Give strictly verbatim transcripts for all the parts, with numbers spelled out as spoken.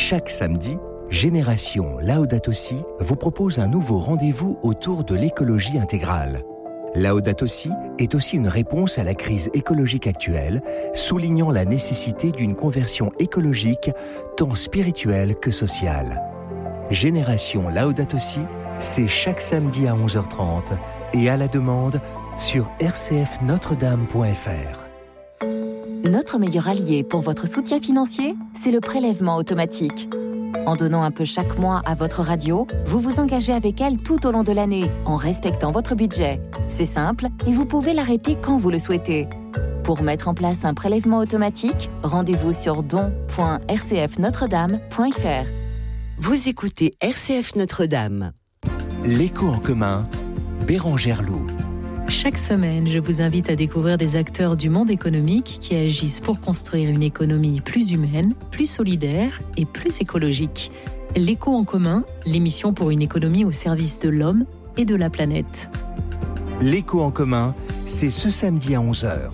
Chaque samedi, Génération Laudato Si vous propose un nouveau rendez-vous autour de l'écologie intégrale. Laudato Si est aussi une réponse à la crise écologique actuelle, soulignant la nécessité d'une conversion écologique tant spirituelle que sociale. Génération Laudato Si, c'est chaque samedi à onze heures trente et à la demande sur r c f notre dame point f r. Notre meilleur allié pour votre soutien financier, c'est le prélèvement automatique. En donnant un peu chaque mois à votre radio, vous vous engagez avec elle tout au long de l'année, en respectant votre budget. C'est simple et vous pouvez l'arrêter quand vous le souhaitez. Pour mettre en place un prélèvement automatique, rendez-vous sur don point r c f notre dame point f r. Vous écoutez R C F Notre-Dame. L'écho en commun, Bérangère Loup. Chaque semaine, je vous invite à découvrir des acteurs du monde économique qui agissent pour construire une économie plus humaine, plus solidaire et plus écologique. L'écho en commun, l'émission pour une économie au service de l'homme et de la planète. L'écho en commun, c'est ce samedi à onze heures.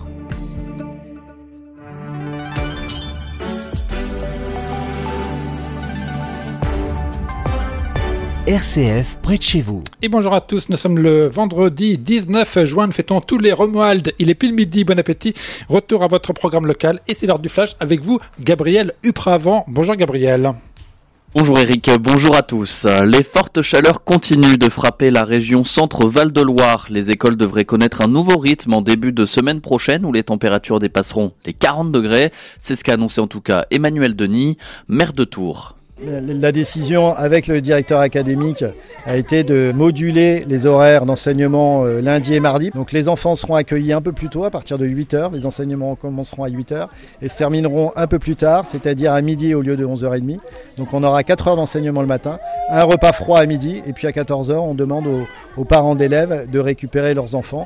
R C F près de chez vous. Et bonjour à tous, nous sommes le vendredi dix-neuf juin, nous fêtons tous les Romuald. Il est pile midi, bon appétit. Retour à votre programme local et c'est l'heure du flash avec vous, Gabriel Upravant. Bonjour Gabriel. Bonjour Eric, bonjour à tous. Les fortes chaleurs continuent de frapper la région Centre-Val de Loire. Les écoles devraient connaître un nouveau rythme en début de semaine prochaine où les températures dépasseront les quarante degrés. C'est ce qu'a annoncé en tout cas Emmanuel Denis, maire de Tours. La décision avec le directeur académique a été de moduler les horaires d'enseignement lundi et mardi. Donc les enfants seront accueillis un peu plus tôt, à partir de huit heures. Les enseignements commenceront à huit heures et se termineront un peu plus tard, c'est-à-dire à midi au lieu de onze heures trente. Donc on aura quatre heures d'enseignement le matin, un repas froid à midi et puis à quatorze heures, on demande aux, aux parents d'élèves de récupérer leurs enfants.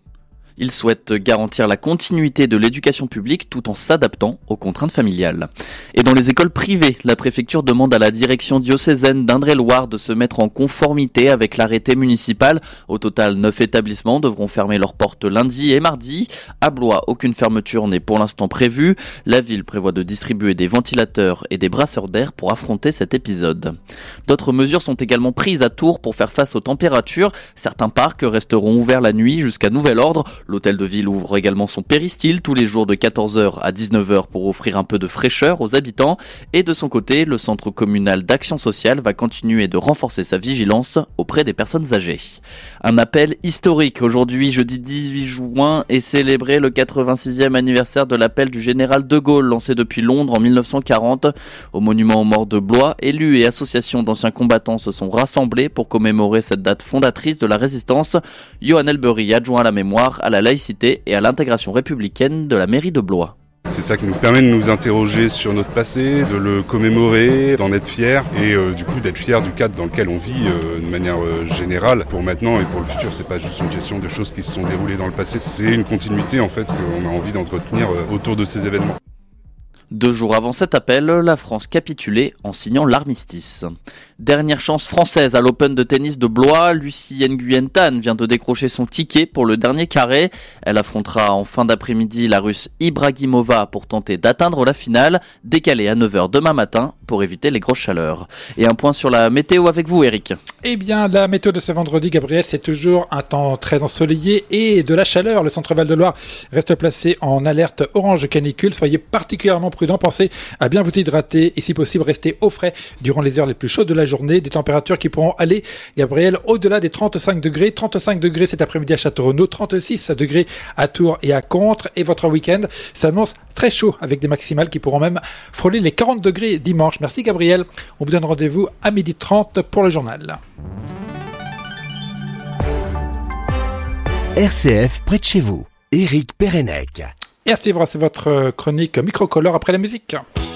Il souhaite garantir la continuité de l'éducation publique tout en s'adaptant aux contraintes familiales. Et dans les écoles privées, la préfecture demande à la direction diocésaine d'Indre-et-Loire de se mettre en conformité avec l'arrêté municipal. Au total, neuf établissements devront fermer leurs portes lundi et mardi. À Blois, aucune fermeture n'est pour l'instant prévue. La ville prévoit de distribuer des ventilateurs et des brasseurs d'air pour affronter cet épisode. D'autres mesures sont également prises à Tours pour faire face aux températures. Certains parcs resteront ouverts la nuit jusqu'à nouvel ordre. L'hôtel de ville ouvre également son péristyle tous les jours de quatorze heures à dix-neuf heures pour offrir un peu de fraîcheur aux habitants. Et de son côté, le centre communal d'action sociale va continuer de renforcer sa vigilance auprès des personnes âgées. Un appel historique aujourd'hui, jeudi dix-huit juin, est célébré le quatre-vingt-sixième anniversaire de l'appel du général de Gaulle lancé depuis Londres en mille neuf cent quarante. Au monument aux morts de Blois, élus et associations d'anciens combattants se sont rassemblés pour commémorer cette date fondatrice de la résistance. Johan Elbery, adjoint à la mémoire, à la laïcité et à l'intégration républicaine de la mairie de Blois. C'est ça qui nous permet de nous interroger sur notre passé, de le commémorer, d'en être fiers et euh, du coup d'être fiers du cadre dans lequel on vit euh, de manière euh, générale pour maintenant et pour le futur. C'est pas juste une question de choses qui se sont déroulées dans le passé, c'est une continuité en fait qu'on a envie d'entretenir euh, autour de ces événements. Deux jours avant cet appel, la France capitulait en signant l'armistice. Dernière chance française à l'Open de tennis de Blois, Lucie Nguyen Tan vient de décrocher son ticket pour le dernier carré. Elle affrontera en fin d'après-midi la Russe Ibragimova pour tenter d'atteindre la finale, décalée à neuf heures demain matin pour éviter les grosses chaleurs. Et un point sur la météo avec vous, Eric. Eh bien, la météo de ce vendredi, Gabriel, c'est toujours un temps très ensoleillé et de la chaleur. Le centre Val de Loire reste placé en alerte orange canicule. Soyez particulièrement prudents, pensez à bien vous hydrater et si possible rester au frais durant les heures les plus chaudes de la journée. Des températures qui pourront aller, Gabriel, au-delà des trente-cinq degrés. trente-cinq degrés cet après-midi à Château-Renaud, trente-six degrés à Tours et à Contres. Et votre week-end s'annonce très chaud avec des maximales qui pourront même frôler les quarante degrés dimanche. Merci Gabriel. On vous donne rendez-vous à midi trente pour le journal. R C F près de chez vous. Éric Pérenec. Et à suivre, c'est votre chronique Microcolore après la musique.